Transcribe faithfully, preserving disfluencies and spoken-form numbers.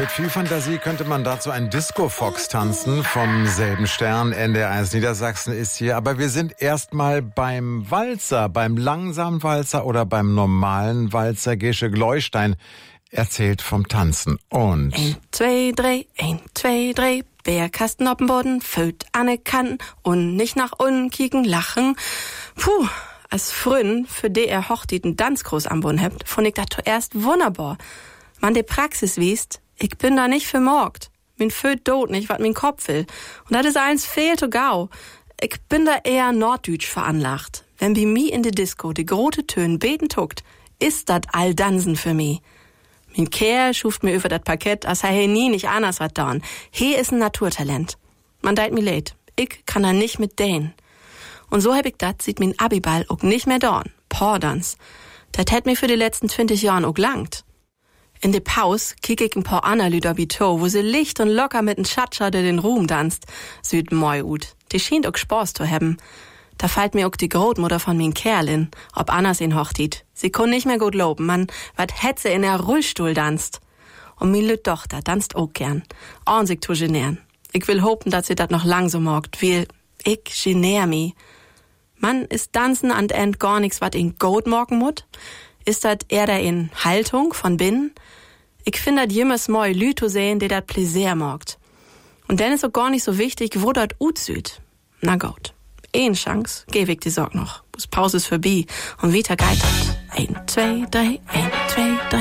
Mit viel Fantasie könnte man dazu einen Disco-Fox tanzen. Vom selben Stern, N D R eins Niedersachsen ist hier. Aber wir sind erstmal beim Walzer, beim langsamen Walzer oder beim normalen Walzer. Gesche Gleustein erzählt vom Tanzen. Und ein, zwei, drei, ein, zwei, drei. Bärkasten auf dem Boden, föt an den Kanten und nicht nach unten kicken, lachen. Puh, als Frün, für die er hochtiten Tanzkurs am Boden habt, fand ich das zuerst wunderbar. Man die Praxis wiest, ich bin da nicht vermorgt. Min föt dot nicht, wat min Kopf will. Und das ist eins fehlt to gau. Ich bin da eher norddeutsch veranlagt. Wenn bi mi in de Disco die grote Tönen beten tuckt, ist dat all Dansen für mi. Min Kerl schuft mir über dat Parkett, als he nie nicht anders wat dorn. He is ein Naturtalent. Man deit mi leid. Ich kann da nicht mit dänen. Und so hab ich dat, sieht min Abiball auch nicht mehr dorn. Pordans. Dat hätt mir für die letzten zwanzig Jahren auch langt. In de Paus kick ich ein paar ander Lüder bito, wo sie licht und locker mit n Schatscher, der den Ruhm danst. Süd moi ut. Die schient auch Spaß zu haben. Da fällt mir auch die Großmutter von min Kerlin, ob Annas in hochtit. Sie kon nicht mehr gut loben, man, wat hätt sie in der Rollstuhl danst. Und min lüt Tochter danst auch gern. Und sich zu genären. Ich will hopen, dass sie dat noch lang so morgt, weil ich genär mi. Man, ist Dansen an end gar nix, wat in Goat morgen mut? Ist dat eher da in Haltung von binnen? Ich find dat jemals moi Lü zu sehen, die dat Pläsier morgt. Und dann ist auch gar nicht so wichtig, wo dat ut süd. Na gut. Ein Chance, geh ich die Sorg noch. Bis Pause ist vorbei und wieder geitert. Ein, zwei, drei, ein, zwei, drei.